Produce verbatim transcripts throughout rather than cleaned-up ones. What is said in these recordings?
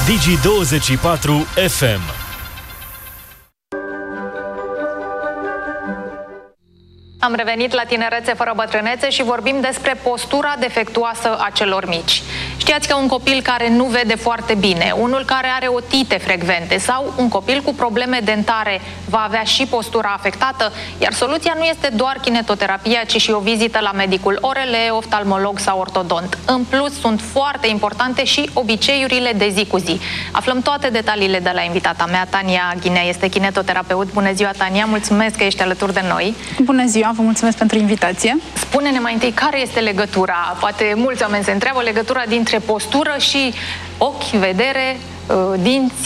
Digi douăzeci și patru F M. Am revenit la Tinerețe fără bătrânețe și vorbim despre postura defectuoasă a celor mici. Știați că un copil care nu vede foarte bine, unul care are otite frecvente sau un copil cu probleme dentare va avea și postura afectată, iar soluția nu este doar kinetoterapia, ci și o vizită la medicul O R L, oftalmolog sau ortodont. În plus, sunt foarte importante și obiceiurile de zi cu zi. Aflăm toate detaliile de la invitata mea, Tania Ghinea, este kinetoterapeut. Bună ziua, Tania, mulțumesc că ești alături de noi. Bună ziua, vă mulțumesc pentru invitație. Spune-ne mai întâi care este legătura, poate mulți oameni se întreabă, legătura dintre postură și ochi, vedere, dinți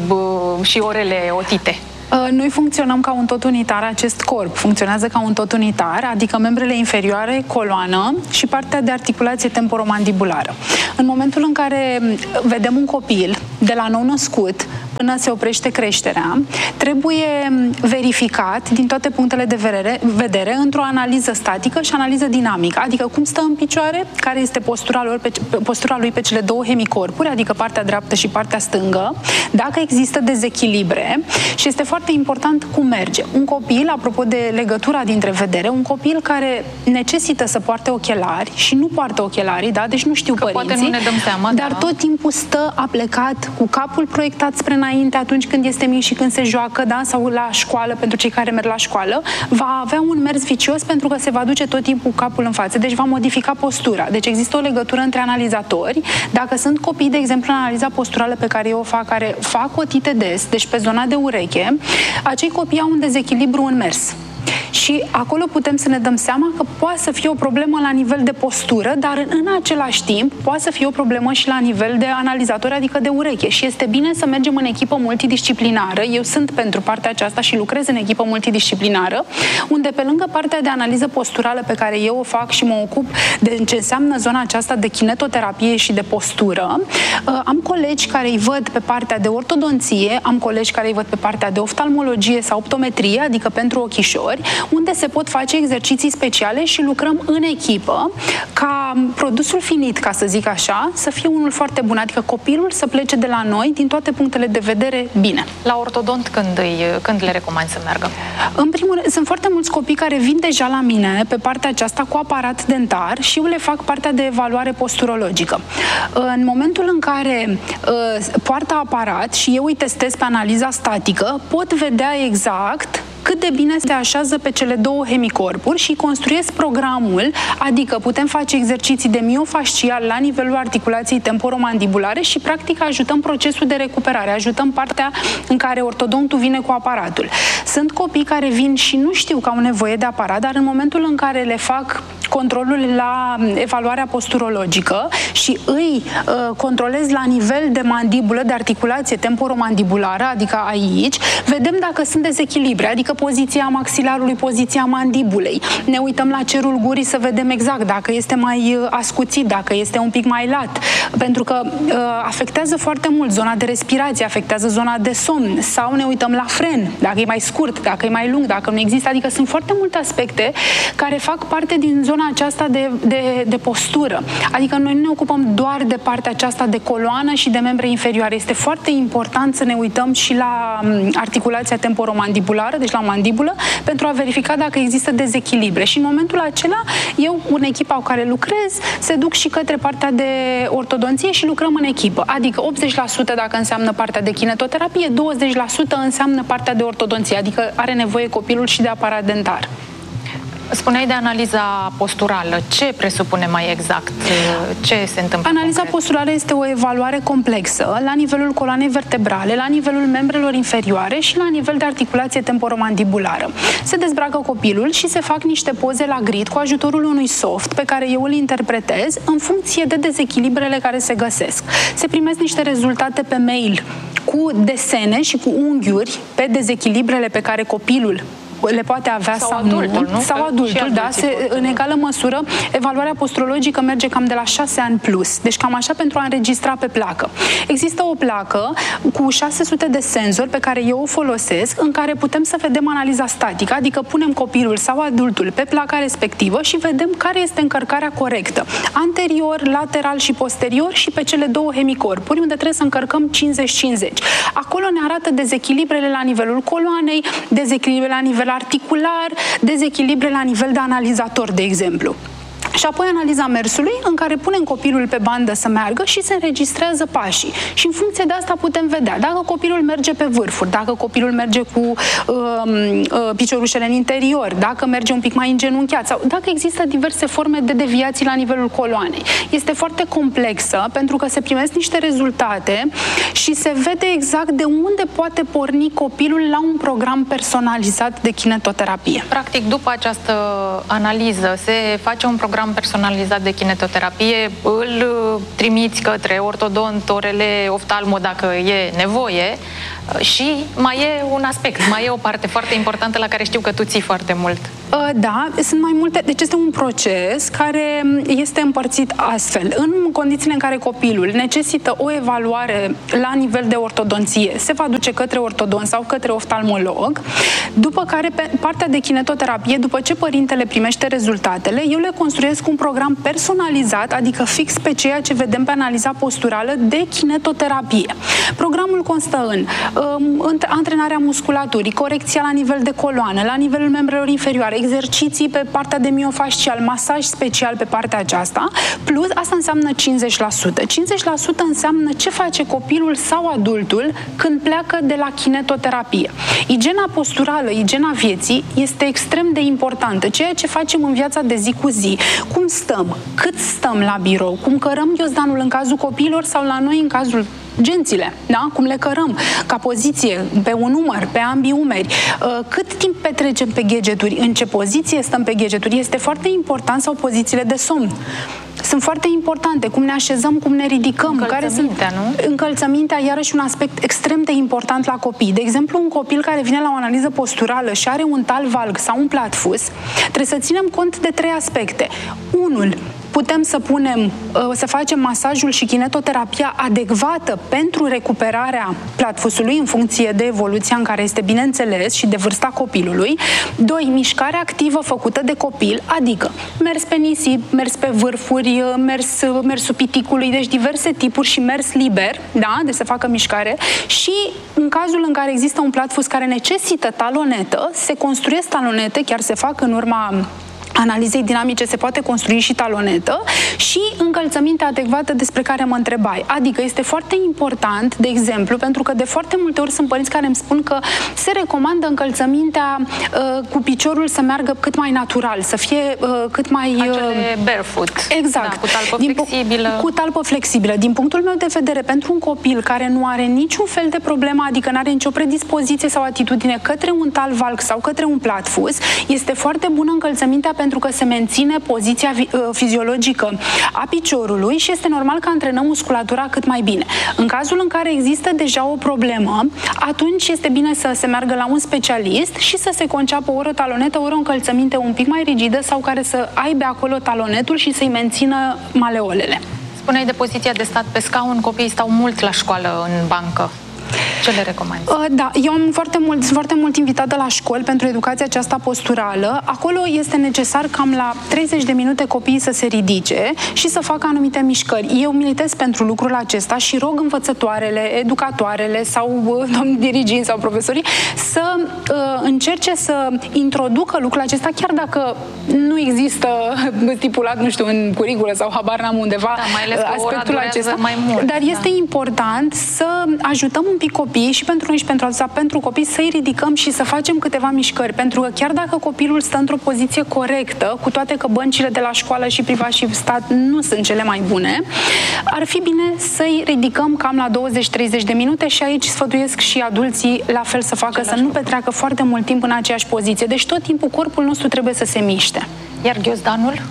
și orele otite. Noi funcționăm ca un tot unitar, acest corp funcționează ca un tot unitar, adică membrele inferioare, coloană și partea de articulație temporomandibulară. În momentul în care vedem un copil de la nou-născut până se oprește creșterea, trebuie verificat din toate punctele de vedere, vedere într-o analiză statică și analiză dinamică, adică cum stă în picioare, care este postura, lor pe, postura lui pe cele două hemicorpuri, adică partea dreaptă și partea stângă, dacă există dezechilibre și este foarte important cum merge. Un copil, apropo de legătura dintre vedere, un copil care necesită să poarte ochelari și nu poartă ochelarii, da? Deci nu știu că părinții, poate nu ne dăm seama, dar da. tot timpul stă aplecat, cu capul proiectat spre înainte atunci când este mic și când se joacă, da? Sau la școală, pentru cei care merg la școală, va avea un mers vicios pentru că se va duce tot timpul capul în față, deci va modifica postura. Deci există o legătură între analizatori. Dacă sunt copii, de exemplu, în analiza posturală pe care eu o fac, care fac otite des, deci pe zona de ureche, acei copii au un dezechilibru în mers. Și acolo putem să ne dăm seama că poate să fie o problemă la nivel de postură, dar în același timp poate să fie o problemă și la nivel de analizator, adică de ureche. Și este bine să mergem în echipă multidisciplinară. Eu sunt pentru partea aceasta și lucrez în echipă multidisciplinară, unde pe lângă partea de analiză posturală pe care eu o fac și mă ocup de ce înseamnă zona aceasta de kinetoterapie și de postură, am colegi care îi văd pe partea de ortodonție, am colegi care îi văd pe partea de oftalmologie sau optometrie, adică pentru ochișori, unde se pot face exerciții speciale și lucrăm în echipă ca produsul finit, ca să zic așa, să fie unul foarte bun, adică copilul să plece de la noi din toate punctele de vedere bine. La ortodont când, îi, când le recomand să meargă? În primul rând, sunt foarte mulți copii care vin deja la mine pe partea aceasta cu aparat dentar și eu le fac partea de evaluare posturologică. În momentul în care uh, poartă aparat și eu îi testez pe analiza statică, pot vedea exact cât de bine se așează pe cele două hemicorpuri și construiesc programul, adică putem face exerciții de miofascial la nivelul articulației temporomandibulare și practic ajutăm procesul de recuperare, ajutăm partea în care ortodontul vine cu aparatul. Sunt copii care vin și nu știu că au nevoie de aparat, dar în momentul în care le fac controlul la evaluarea posturologică și îi uh, controlez la nivel de mandibulă, de articulație temporomandibulară, adică aici, vedem dacă sunt dezechilibre, adică poziția maxilarului, poziția mandibulei. Ne uităm la cerul gurii să vedem exact dacă este mai ascuțit, dacă este un pic mai lat, pentru că uh, afectează foarte mult zona de respirație, afectează zona de somn, sau ne uităm la fren, dacă e mai scurt, dacă e mai lung, dacă nu există, adică sunt foarte multe aspecte care fac parte din zona aceasta de, de, de postură. Adică noi nu ne ocupăm doar de partea aceasta de coloană și de membre inferioare. Este foarte important să ne uităm și la articulația temporomandibulară, deci la mandibulă, pentru a verifica dacă există dezechilibre. Și în momentul acela, eu, în echipa cu care lucrez, se duc și către partea de ortodonție și lucrăm în echipă. Adică optzeci la sută dacă înseamnă partea de kinetoterapie, douăzeci la sută înseamnă partea de ortodonție, adică are nevoie copilul și de aparat dentar. Spuneai de analiza posturală. Ce presupune mai exact? Ce se întâmplă? Analiza concret? posturală este o evaluare complexă la nivelul coloanei vertebrale, la nivelul membrelor inferioare și la nivel de articulație temporomandibulară. Se dezbracă copilul și se fac niște poze la grid cu ajutorul unui soft pe care eu îl interpretez în funcție de dezechilibrele care se găsesc. Se primesc niște rezultate pe mail cu desene și cu unghiuri pe dezechilibrele pe care copilul le poate avea sau, sau adultul, nu, nu? sau adultul, da, se, în egală măsură, evaluarea posturologică merge cam de la șase ani plus, deci cam așa pentru a înregistra pe placă. Există o placă cu șase sute de senzori pe care eu o folosesc, în care putem să vedem analiza statică, adică punem copilul sau adultul pe placa respectivă și vedem care este încărcarea corectă, anterior, lateral și posterior și pe cele două hemicorpuri, unde trebuie să încărcăm cincizeci cincizeci. Acolo ne arată dezechilibrele la nivelul coloanei, dezechilibre la nivel articular, dezechilibre la nivel de analizator, de exemplu. Și apoi analiza mersului, în care punem copilul pe bandă să meargă și se înregistrează pașii. Și în funcție de asta putem vedea dacă copilul merge pe vârfuri, dacă copilul merge cu uh, uh, piciorușele în interior, dacă merge un pic mai îngenunchiat sau dacă există diverse forme de deviații la nivelul coloanei. Este foarte complexă pentru că se primesc niște rezultate și se vede exact de unde poate porni copilul la un program personalizat de kinetoterapie. Practic, după această analiză se face un program personalizat de kinetoterapie, îl trimiți către ortodont, orele, oftalmo dacă e nevoie și mai e un aspect, mai e o parte foarte importantă la care știu că tu ții foarte mult. Da, sunt mai multe, deci este un proces care este împărțit astfel. În condițiile în care copilul necesită o evaluare la nivel de ortodonție, se va duce către ortodont sau către oftalmolog, după care pe partea de kinetoterapie, după ce părintele primește rezultatele, eu le construiesc un program personalizat, adică fix pe ceea ce vedem pe analiza posturală de kinetoterapie. Programul constă în um, antrenarea musculaturii, corecția la nivel de coloană, la nivelul membrelor inferioare, exerciții pe partea de miofascial, masaj special pe partea aceasta, plus asta înseamnă cincizeci la sută. cincizeci la sută înseamnă ce face copilul sau adultul când pleacă de la kinetoterapie. Igiena posturală, igiena vieții este extrem de importantă. Ceea ce facem în viața de zi cu zi, cum stăm, cât stăm la birou, cum cărăm ghiozdanul în cazul copiilor sau la noi în cazul gențile, da? Cum le cărăm, ca poziție, pe un umăr, pe ambii umeri, cât timp petrecem pe gadgeturi, în ce poziție stăm pe gadgeturi, este foarte important, sau pozițiile de somn. Sunt foarte importante, cum ne așezăm, cum ne ridicăm, care sunt nu? Încălțămintea, iarăși un aspect extrem de important la copii. De exemplu, un copil care vine la o analiză posturală și are un tal valg sau un platfus, trebuie să ținem cont de trei aspecte. Unul, putem să punem, să facem masajul și kinetoterapia adecvată pentru recuperarea platfusului în funcție de evoluția în care este, bineînțeles, și de vârsta copilului. Doi, mișcare activă făcută de copil, adică mers pe nisip, mers pe vârfuri, mers, mersul piticului, deci diverse tipuri și mers liber, da, de să facă mișcare. Și în cazul în care există un platfus care necesită talonetă, se construiesc talonete, chiar se fac în urma analizei dinamice, se poate construi și talonetă, și încălțămintea adecvată despre care mă întrebai. Adică este foarte important, de exemplu, pentru că de foarte multe ori sunt părinți care îmi spun că se recomandă încălțămintea uh, cu piciorul să meargă cât mai natural, să fie uh, cât mai... Uh, Acele barefoot. Exact. Da, cu talpă Din flexibilă. Cu talpă flexibilă. Din punctul meu de vedere, pentru un copil care nu are niciun fel de problemă, adică nu are nicio predispoziție sau atitudine către un tal valg sau către un platfus, este foarte bună încălțămintea pentru că se menține poziția fiziologică a piciorului și este normal că antrenăm musculatura cât mai bine. În cazul în care există deja o problemă, atunci este bine să se meargă la un specialist și să se conceapă ori o talonetă, ori o încălțăminte un pic mai rigidă sau care să aibă acolo talonetul și să-i mențină maleolele. Spuneai de poziția de stat pe scaun, copiii stau mult la școală în bancă. Ce le recomanzi? Uh, da, eu am foarte mult, sunt foarte mult invitată la școli pentru educația aceasta posturală. Acolo este necesar cam la treizeci de minute copiii să se ridice și să facă anumite mișcări. Eu militez pentru lucrul acesta și rog învățătoarele, educatoarele sau uh, domnii diriginți sau profesorii să uh, încerce să introducă lucrul acesta, chiar dacă nu există stipulat, nu știu, în curriculă sau habar n-am undeva, da, mai ales că aspectul acesta. Mai mult, dar este da. important să ajutăm un pic copii și pentru noi și pentru alții, pentru copii, să-i ridicăm și să facem câteva mișcări, pentru că chiar dacă copilul stă într-o poziție corectă, cu toate că băncile de la școală și privat și stat nu sunt cele mai bune, ar fi bine să-i ridicăm cam la douăzeci treizeci de minute și aici sfătuiesc și adulții la fel să facă, să nu petreacă foarte mult timp în aceeași poziție. Deci tot timpul corpul nostru trebuie să se miște. Iar ghiozdanul?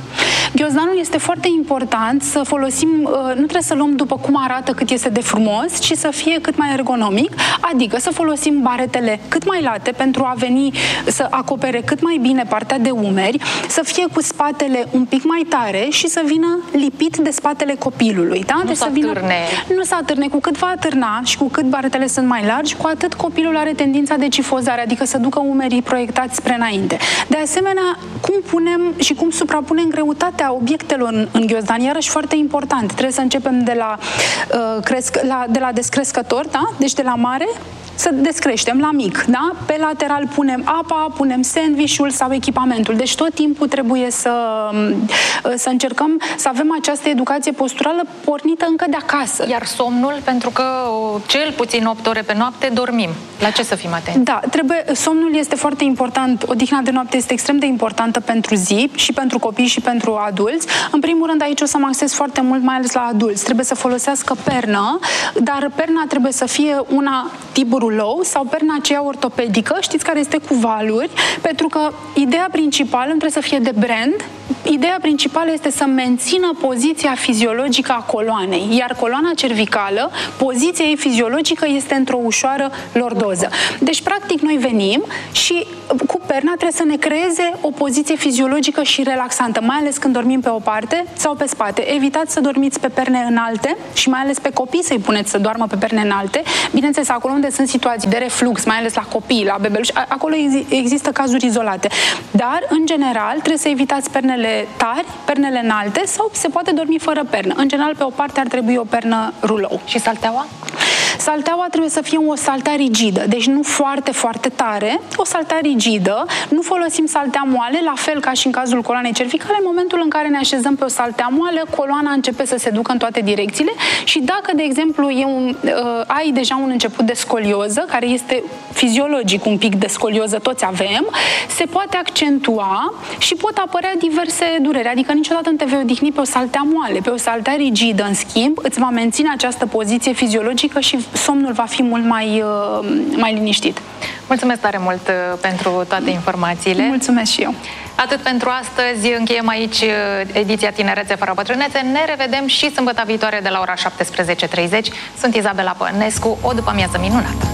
Ghiozdanul este foarte important să folosim, nu trebuie să luăm după cum arată cât este de frumos, ci să fie cât mai ergonomic, adică să folosim baretele cât mai late pentru a veni să acopere cât mai bine partea de umeri, să fie cu spatele un pic mai tare și să vină lipit de spatele copilului. Da? Nu deci să vină, atârne. Nu să atârne. Cu cât va atârna și cu cât baretele sunt mai largi, cu atât copilul are tendința de cifozare, adică să ducă umerii proiectați spre înainte. De asemenea, cum punem și cum suprapunem greutatea obiectelor în, în ghiozdan, iarăși foarte important. Trebuie să începem de la, uh, cresc, la, de la descrescător, da? Deci de la mare, să descreștem la mic, da? Pe lateral punem apa, punem sandwich-ul sau echipamentul. Deci tot timpul trebuie să, să încercăm să avem această educație posturală pornită încă de acasă. Iar somnul, pentru că cel puțin opt ore pe noapte dormim. La ce să fim atenți? Da, trebuie, somnul este foarte important, odihna de noapte este extrem de importantă pentru zi și pentru copii și pentru adulți. În primul rând aici o să mă axez foarte mult mai ales la adulți. Trebuie să folosească pernă, dar perna trebuie să fie una tip rulou sau perna aceea ortopedică, știți, care este cu valuri, pentru că ideea principală nu trebuie să fie de brand, ideea principală este să mențină poziția fiziologică a coloanei, iar coloana cervicală, poziția ei fiziologică este într-o ușoară lordoză. Deci, practic, noi venim și cu perna trebuie să ne creeze o poziție fiziologică și relaxantă, mai ales când dormim pe o parte sau pe spate. Evitați să dormiți pe perne înalte și mai ales pe copii să-i puneți să doarmă pe perne înalte. Bineînțeles, acolo unde sunt situații de reflux, mai ales la copii, la bebeluși, acolo există cazuri izolate. Dar, în general, trebuie să evitați pernele tari, pernele înalte sau se poate dormi fără pernă. În general, pe o parte ar trebui o pernă rulou. Și salteaua? Salteaua trebuie să fie o saltea rigidă, deci nu foarte, foarte tare, o saltea rigidă. Nu folosim saltea moale, la fel ca și în cazul coloanei cervicale. În momentul în care ne așezăm pe o saltea moale, coloana începe să se ducă în toate direcțiile și dacă, de exemplu, e un, uh, ai deja un început de scolioză, care este fiziologic un pic de scolioză, toți avem, se poate accentua și pot apărea diverse dureri. Adică niciodată nu te vei odihni pe o saltea moale, pe o saltea rigidă, în schimb, îți va menține această poziție fiziologică și somnul va fi mult mai, mai liniștit. Mulțumesc tare mult pentru toate informațiile. Mulțumesc și eu. Atât pentru astăzi. Încheiem aici ediția Tinerețe fără bătrânețe. Ne revedem și sâmbătă viitoare de la ora șaptesprezece și treizeci. Sunt Izabela Pănescu. O după-amiază minunată!